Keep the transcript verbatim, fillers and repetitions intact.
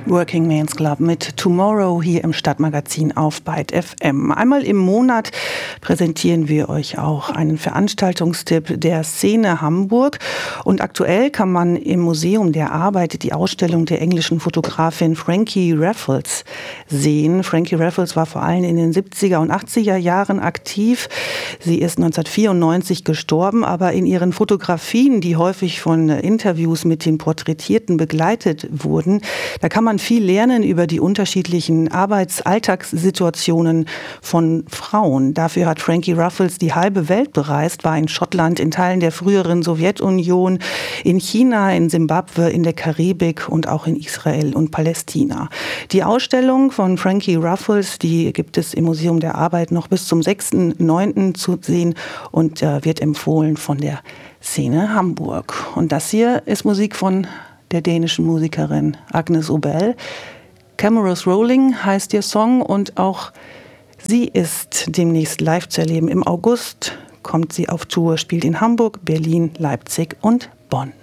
Working Men's Club mit Tomorrow hier im Stadtmagazin auf Byte F M. Einmal im Monat präsentieren wir euch auch einen Veranstaltungstipp der Szene Hamburg. Und aktuell kann man im Museum der Arbeit die Ausstellung der englischen Fotografin Frankie Raffles sehen. Frankie Raffles war vor allem in den siebziger und achtziger Jahren aktiv. Sie ist neunzehnhundertvierundneunzig gestorben, aber in ihren Fotografien, die häufig von Interviews mit den Porträtierten begleitet wurden, da kann man viel lernen über die unterschiedlichen Arbeits-Alltagssituationen von Frauen. Dafür hat Frankie Raffles die halbe Welt bereist, war in Schottland, in Teilen der früheren Sowjetunion, in China, in Simbabwe, in der Karibik und auch in Israel und Palästina. Die Ausstellung von Frankie Raffles, die gibt es im Museum der Arbeit noch bis zum sechsten neunten zu sehen und äh, wird empfohlen von der Szene Hamburg. Und das hier ist Musik von der dänischen Musikerin Agnes Obel. Cameras Rolling heißt ihr Song und auch sie ist demnächst live zu erleben. Im August kommt sie auf Tour, spielt in Hamburg, Berlin, Leipzig und Bonn.